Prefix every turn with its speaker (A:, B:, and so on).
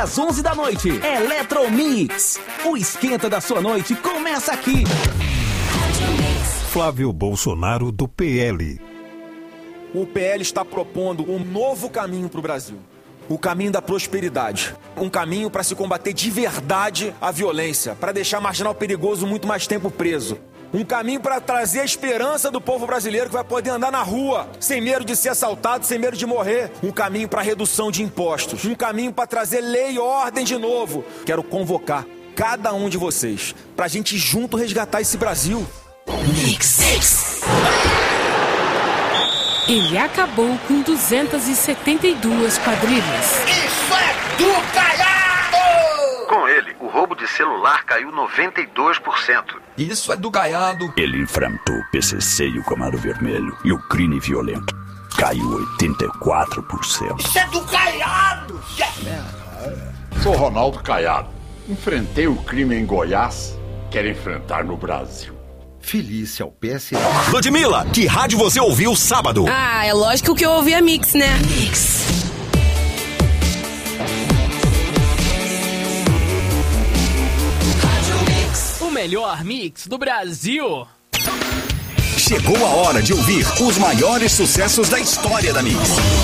A: Às 11 da noite, Eletromix. O esquenta da sua noite começa aqui.
B: Flávio Bolsonaro, do PL.
C: O PL está propondo um novo caminho para o Brasil. O caminho da prosperidade. Um caminho para se combater de verdade a violência, para deixar marginal perigoso muito mais tempo preso. Um caminho para trazer a esperança do povo brasileiro que vai poder andar na rua, sem medo de ser assaltado, sem medo de morrer. Um caminho para redução de impostos. Um caminho para trazer lei e ordem de novo. Quero convocar cada um de vocês para a gente junto resgatar esse Brasil.
D: Mix. Ele acabou com 272 quadrilhas.
E: Isso é do Caiado!
F: Com ele, o roubo de celular caiu 92%.
E: Isso é do Caiado.
G: Ele enfrentou o PCC e o Comando Vermelho. E o crime violento caiu 84%.
E: Isso é do Caiado!
H: Sou Ronaldo Caiado. Enfrentei o crime em Goiás. Quero enfrentar no Brasil.
I: Felícia ao PSL.
J: Ludmilla, que rádio você ouviu sábado?
D: Ah, é lógico que eu ouvi a Mix, né?
J: Mix.
K: O melhor mix do Brasil.
J: Chegou a hora de ouvir os maiores sucessos da história da Mix.